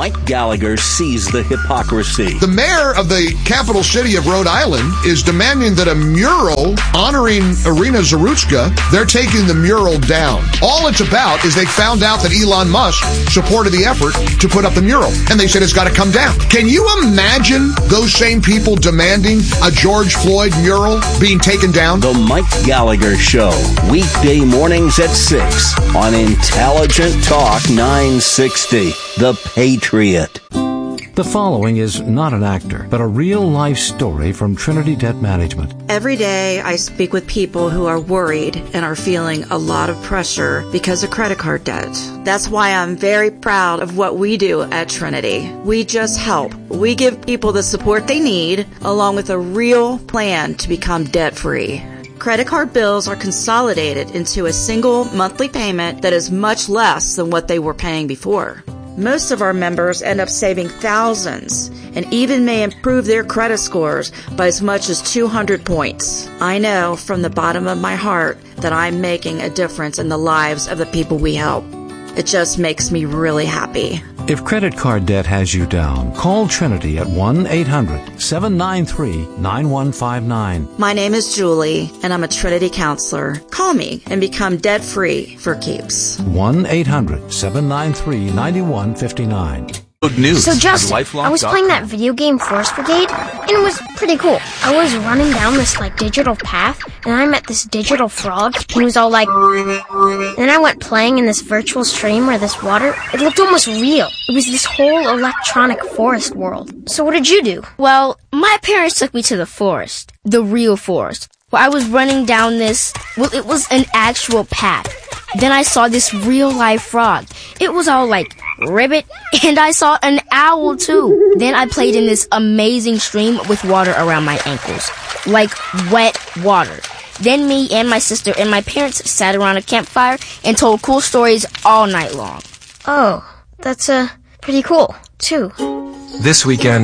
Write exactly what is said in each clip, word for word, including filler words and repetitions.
Mike Gallagher sees the hypocrisy. The mayor of the capital city of Rhode Island is demanding that a mural honoring Irina Zarutska, they're taking the mural down. All it's about is they found out that Elon Musk supported the effort to put up the mural, and they said it's got to come down. Can you imagine those same people demanding a George Floyd mural being taken down? The Mike Gallagher Show, weekday mornings at six on Intelligent Talk nine sixty, The Patriot. The following is not an actor, but a real-life story from Trinity Debt Management. Every day I speak with people who are worried and are feeling a lot of pressure because of credit card debt. That's why I'm very proud of what we do at Trinity. We just help. We give people the support they need, along with a real plan to become debt-free. Credit card bills are consolidated into a single monthly payment that is much less than what they were paying before. Most of our members end up saving thousands and even may improve their credit scores by as much as two hundred points. I know from the bottom of my heart that I'm making a difference in the lives of the people we help. It just makes me really happy. If credit card debt has you down, call Trinity at one eight hundred seven nine three nine one five nine. My name is Julie, and I'm a Trinity counselor. Call me and become debt-free for keeps. one eight hundred seven nine three nine one five nine. Good news. So Justin, I was playing that video game Forest Brigade, and it was pretty cool. I was running down this like digital path, and I met this digital frog, and he was all like... Then I went playing in this virtual stream where this water, it looked almost real. It was this whole electronic forest world. So what did you do? Well, my parents took me to the forest, the real forest, where I was running down this, well, it was an actual path. Then I saw this real-life frog. It was all like, ribbit, and I saw an owl too. Then I played in this amazing stream with water around my ankles, like wet water. Then me and my sister and my parents sat around a campfire and told cool stories all night long. Oh, that's uh, pretty cool, too. This weekend,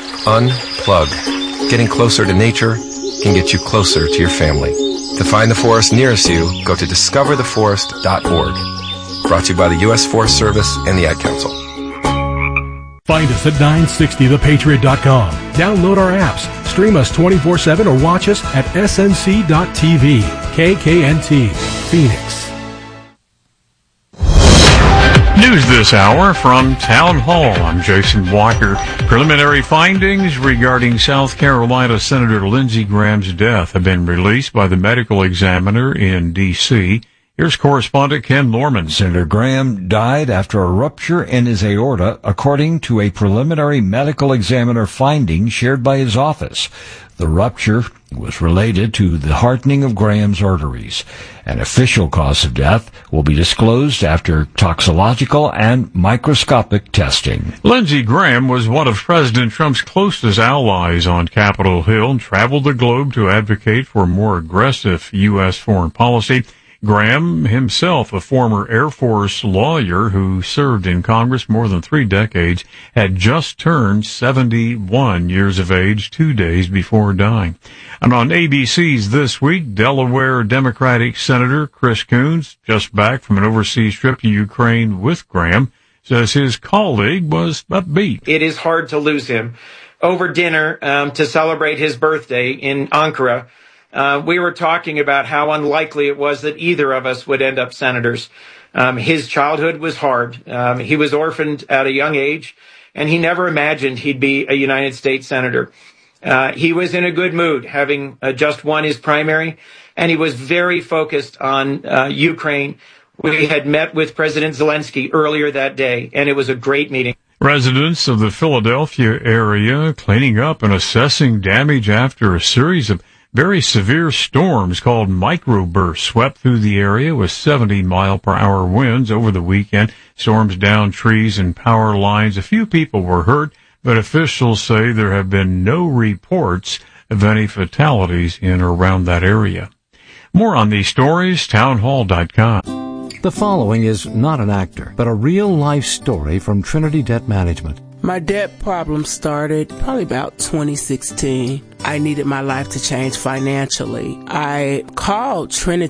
unplug. Getting closer to nature can get you closer to your family. To find the forest nearest you, go to discover the forest dot org. Brought to you by the U S Forest Service and the Ad Council. Find us at nine sixty the patriot dot com. Download our apps, stream us twenty-four seven, or watch us at S N C dot T V. K K N T, Phoenix. News this hour from Town Hall. I'm Jason Walker. Preliminary findings regarding South Carolina Senator Lindsey Graham's death have been released by the medical examiner in D C Here's correspondent Ken Norman. Senator Graham died after a rupture in his aorta, according to a preliminary medical examiner finding shared by his office. The rupture was related to the hardening of Graham's arteries. An official cause of death will be disclosed after toxicological and microscopic testing. Lindsey Graham was one of President Trump's closest allies on Capitol Hill and traveled the globe to advocate for more aggressive U S foreign policy. Graham, himself a former Air Force lawyer who served in Congress more than three decades, had just turned seventy-one years of age two days before dying. And on A B C's This Week, Delaware Democratic Senator Chris Coons, just back from an overseas trip to Ukraine with Graham, says his colleague was upbeat. It is hard to lose him. Over dinner um, to celebrate his birthday in Ankara, Uh, we were talking about how unlikely it was that either of us would end up senators. Um, his childhood was hard. Um, he was orphaned at a young age, and he never imagined he'd be a United States senator. Uh, he was in a good mood, having uh, just won his primary, and he was very focused on uh, Ukraine. We had met with President Zelensky earlier that day, and it was a great meeting. Residents of the Philadelphia area cleaning up and assessing damage after a series of very severe storms called microbursts swept through the area with seventy mile per hour winds over the weekend. Storms downed trees and power lines. A few people were hurt, but officials say there have been no reports of any fatalities in or around that area. More on these stories, townhall dot com. The following is not an actor, but a real-life story from Trinity Debt Management. My debt problem started probably about twenty sixteen. I needed my life to change financially. I called Trinity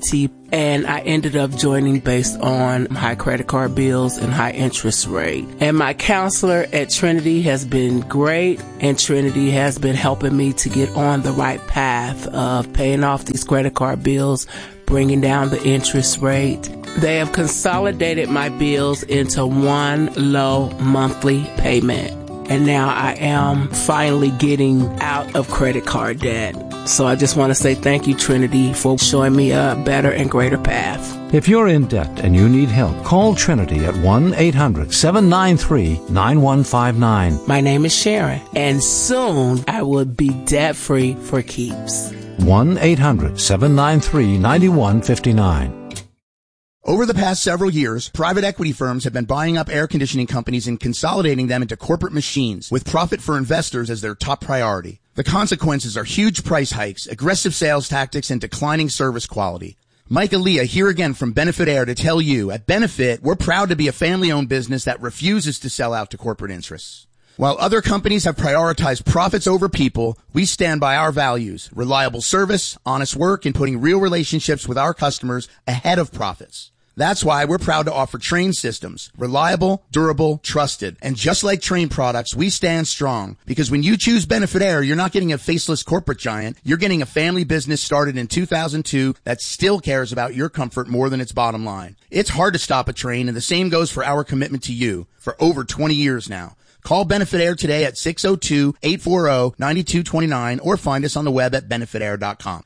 and I ended up joining based on high credit card bills and high interest rate. And my counselor at Trinity has been great, and Trinity has been helping me to get on the right path of paying off these credit card bills, bringing down the interest rate. They have consolidated my bills into one low monthly payment. And now I am finally getting out of credit card debt. So I just want to say thank you, Trinity, for showing me a better and greater path. If you're in debt and you need help, call Trinity at one eight hundred seven nine three nine one five nine. My name is Sharon, and soon I will be debt-free for keeps. one eight hundred seven nine three nine one five nine. Over the past several years, private equity firms have been buying up air conditioning companies and consolidating them into corporate machines, with profit for investors as their top priority. The consequences are huge price hikes, aggressive sales tactics, and declining service quality. Mike Aaliyah here again from Benefit Air to tell you, at Benefit, we're proud to be a family-owned business that refuses to sell out to corporate interests. While other companies have prioritized profits over people, we stand by our values: reliable service, honest work, and putting real relationships with our customers ahead of profits. That's why we're proud to offer Trane systems. Reliable, durable, trusted. And just like Trane products, we stand strong. Because when you choose Benefit Air, you're not getting a faceless corporate giant. You're getting a family business started in two thousand two that still cares about your comfort more than its bottom line. It's hard to stop a train, and the same goes for our commitment to you for over twenty years now. Call Benefit Air today at six oh two, eight four zero, nine two two nine or find us on the web at benefit air dot com.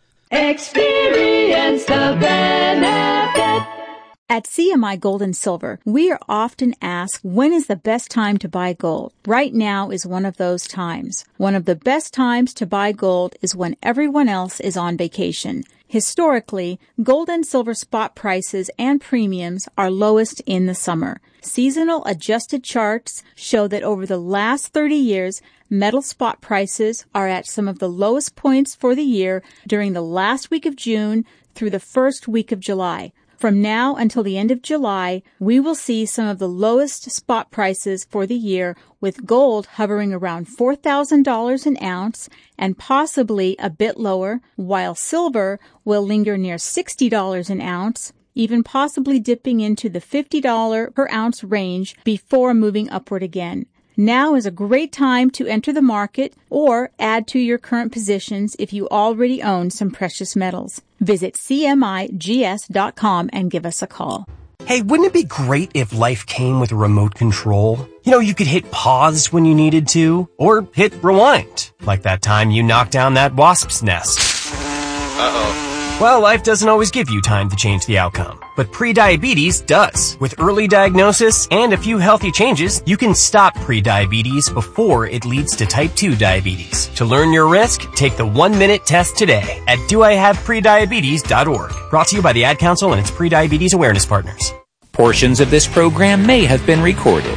Experience the benefit. At C M I Gold and Silver, we are often asked, when is the best time to buy gold? Right now is one of those times. One of the best times to buy gold is when everyone else is on vacation. Historically, gold and silver spot prices and premiums are lowest in the summer. Seasonal adjusted charts show that over the last thirty years, metal spot prices are at some of the lowest points for the year during the last week of June through the first week of July. From now until the end of July, we will see some of the lowest spot prices for the year, with gold hovering around four thousand dollars an ounce and possibly a bit lower, while silver will linger near sixty dollars an ounce, even possibly dipping into the fifty dollars per ounce range before moving upward again. Now is a great time to enter the market or add to your current positions if you already own some precious metals. Visit C M I G S dot com and give us a call. Hey, wouldn't it be great if life came with a remote control? You know, you could hit pause when you needed to, or hit rewind, like that time you knocked down that wasp's nest. Uh-oh. Well, life doesn't always give you time to change the outcome, but prediabetes does. With early diagnosis and a few healthy changes, you can stop prediabetes before it leads to type two diabetes. To learn your risk, take the one-minute test today at do I have prediabetes dot org. Brought to you by the Ad Council and its prediabetes awareness partners. Portions of this program may have been recorded.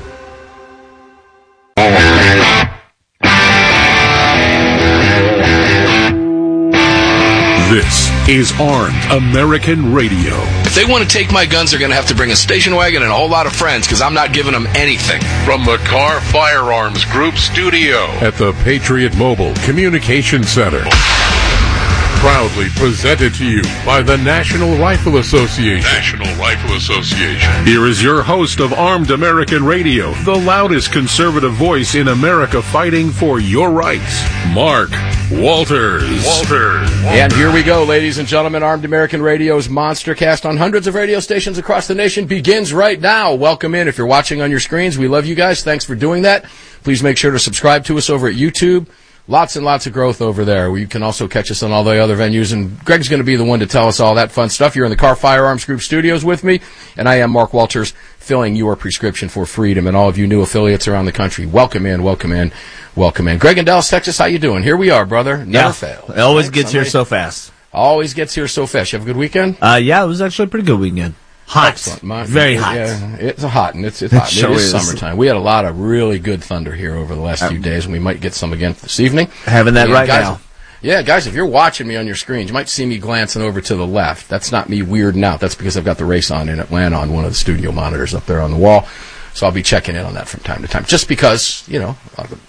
This is Armed American Radio. If they want to take my guns, they're going to have to bring a station wagon and a whole lot of friends, because I'm not giving them anything. From the Car Firearms Group studio at the Patriot Mobile Communication Center. Proudly presented to you by the National Rifle Association. National Rifle Association. Here is your host of Armed American Radio, the loudest conservative voice in America fighting for your rights, Mark Walters. Walters. And here we go, ladies and gentlemen. Armed American Radio's Monster Cast on hundreds of radio stations across the nation begins right now. Welcome in. If you're watching on your screens, we love you guys. Thanks for doing that. Please make sure to subscribe to us over at YouTube. Lots and lots of growth over there. You can also catch us on all the other venues, and Greg's going to be the one to tell us all that fun stuff. You're in the Car Firearms Group studios with me, and I am Mark Walters, filling your prescription for freedom, and all of you new affiliates around the country. Welcome in, welcome in, welcome in. Greg in Dallas, Texas, how you doing? Here we are, brother. Never yeah, fail. It always Thanks, gets somebody. here so fast. Always gets here so fast. You have a good weekend? Uh, yeah, it was actually a pretty good weekend. Hot. Excellent. My, Very hot. Yeah, it's hot, and it's, it's hot. It, sure it is, is summertime. We had a lot of really good thunder here over the last um, few days, and we might get some again this evening. Having that and right guys, now. Yeah, guys, if you're watching me on your screens, you might see me glancing over to the left. That's not me weirding out. That's because I've got the race on in Atlanta on one of the studio monitors up there on the wall. So I'll be checking in on that from time to time. Just because, you know,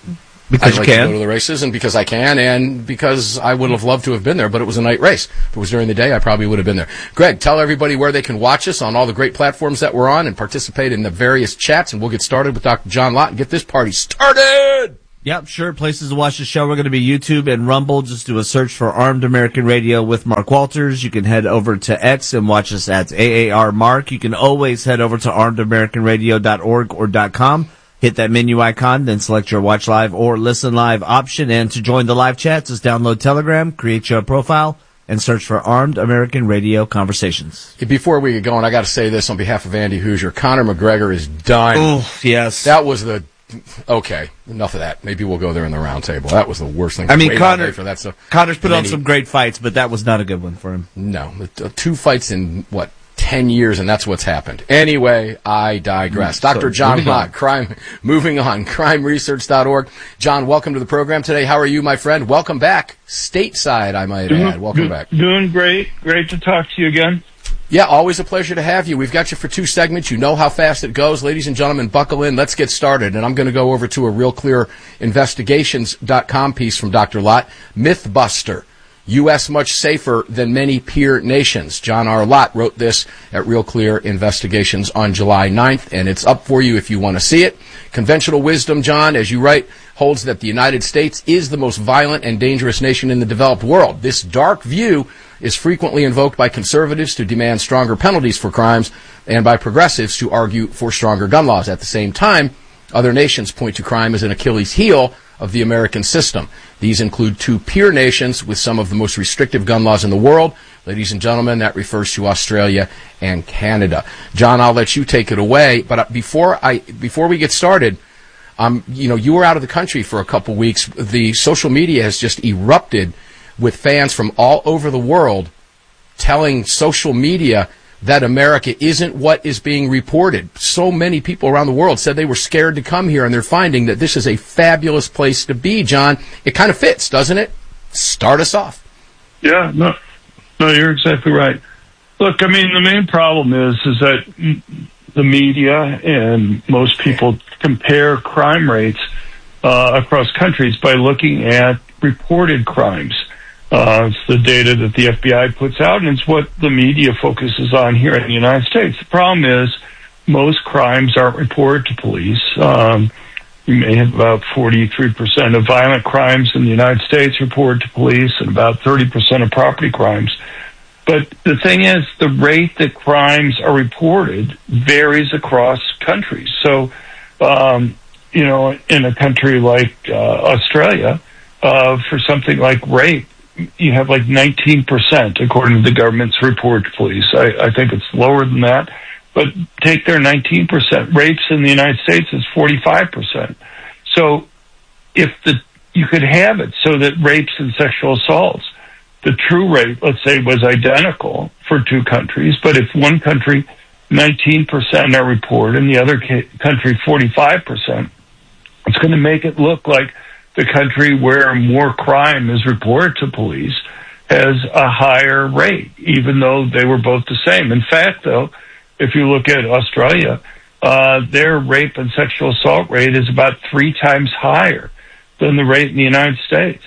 Because I'd you like can? to go to the races, and because I can, and because I would have loved to have been there, but it was a night race. If it was during the day, I probably would have been there. Greg, tell everybody where they can watch us on all the great platforms that we're on and participate in the various chats, and we'll get started with Doctor John Lott and get this party started! Yep, sure. Places to watch the show. We're going to be YouTube and Rumble. Just do a search for Armed American Radio with Mark Walters. You can head over to X and watch us at A A R Mark. You can always head over to armed american radio dot org or .com. Hit that menu icon, then select your watch live or listen live option. And to join the live chat, just download Telegram, create your profile, and search for Armed American Radio Conversations. Before we get going, I got to say this on behalf of Andy Hoosier. Conor McGregor is done. Oh, yes. That was the... Okay, enough of that. Maybe we'll go there in the round table. That was the worst thing. I mean, Wait Conor, for that stuff. Conor's put And on then some he- great fights, but that was not a good one for him. No, uh, two fights in, what, ten years, and that's what's happened. Anyway, I digress. So, Doctor John moving on. Lott, crime, moving on, crime research dot org. John, welcome to the program today. How are you, my friend? Welcome back. Stateside, I might Doing- add. Welcome do- back. Doing great. Great to talk to you again. Yeah, always a pleasure to have you. We've got you for two segments. You know how fast it goes. Ladies and gentlemen, buckle in. Let's get started. And I'm going to go over to a Real Clear Investigations dot com piece from Doctor Lott. Mythbuster. U S much safer than many peer nations. John R. Lott wrote this at Real Clear Investigations on July ninth, and it's up for you if you want to see it. Conventional wisdom, John, as you write, holds that the United States is the most violent and dangerous nation in the developed world. This dark view is frequently invoked by conservatives to demand stronger penalties for crimes and by progressives to argue for stronger gun laws. At the same time, other nations point to crime as an Achilles heel of the American system. These include two peer nations with some of the most restrictive gun laws in the world. Ladies and gentlemen, that refers to Australia and Canada. John, I'll let you take it away, but before I before we get started, um, you know, you were out of the country for a couple weeks. The social media has just erupted with fans from all over the world telling social media that America isn't what is being reported. So many people around the world said they were scared to come here, and they're finding that this is a fabulous place to be, John. It kind of fits, doesn't it? Start us off. Yeah, no, no, you're exactly right. Look, I mean, the main problem is is that the media and most people compare crime rates uh, across countries by looking at reported crimes. Uh, it's the data that the F B I puts out, and it's what the media focuses on here in the United States. The problem is most crimes aren't reported to police. Um, you may have about forty-three percent of violent crimes in the United States reported to police and about thirty percent of property crimes. But the thing is, the rate that crimes are reported varies across countries. So, um, you know, in a country like uh, Australia, uh, for something like rape, you have like nineteen percent according to the government's report to police. I, I think it's lower than that, but take their nineteen percent. Rapes in the United States is forty-five percent. So if the you could have it so that rapes and sexual assaults, the true rate, let's say, was identical for two countries, but if one country nineteen percent are reported and the other ca- country forty-five percent, it's going to make it look like the country where more crime is reported to police has a higher rate, even though they were both the same. In fact, though, if you look at Australia, uh, their rape and sexual assault rate is about three times higher than the rate in the United States.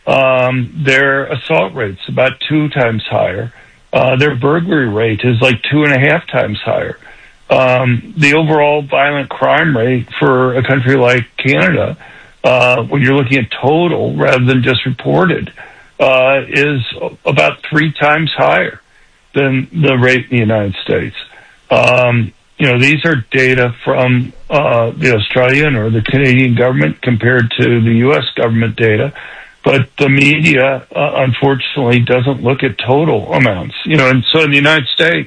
Um, their assault rate's about two times higher. Uh, their burglary rate is like two and a half times higher. Um, the overall violent crime rate for a country like Canada, Uh, when you're looking at total rather than just reported, uh, is about three times higher than the rate in the United States. Um, you know, these are data from uh, the Australian or the Canadian government compared to the U S government data, but the media, uh, unfortunately, doesn't look at total amounts. You know, and so in the United States,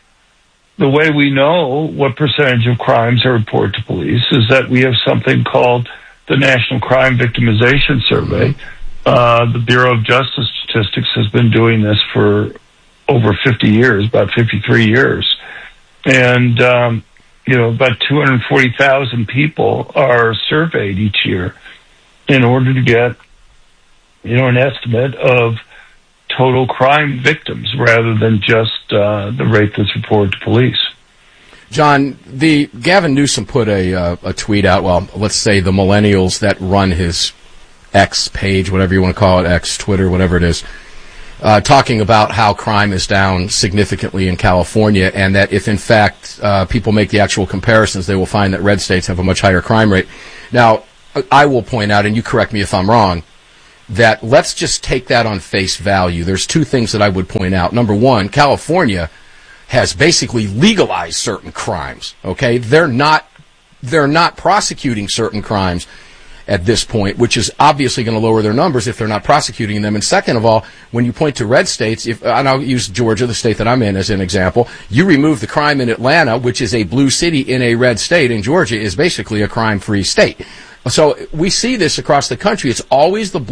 the way we know what percentage of crimes are reported to police is that we have something called the National Crime Victimization Survey. Uh, the Bureau of Justice Statistics has been doing this for over fifty years, about fifty-three years. And, um, you know, about two hundred forty thousand people are surveyed each year in order to get, you know, an estimate of total crime victims rather than just uh, the rate that's reported to police. John, the Gavin Newsom put a uh, a tweet out. Well, let's say the millennials that run his X page, whatever you want to call it, X, Twitter, whatever it is, uh, talking about how crime is down significantly in California, and that if, in fact, uh, people make the actual comparisons, they will find that red states have a much higher crime rate. Now, I will point out, and you correct me if I'm wrong, that let's just take that on face value. There's two things that I would point out. Number one, California has basically legalized certain crimes, okay? They're not, they're not prosecuting certain crimes at this point, which is obviously going to lower their numbers if they're not prosecuting them. And second of all, when you point to red states, if, and I'll use Georgia, the state that I'm in, as an example, you remove the crime in Atlanta, which is a blue city in a red state, and Georgia is basically a crime-free state. So we see this across the country. It's always the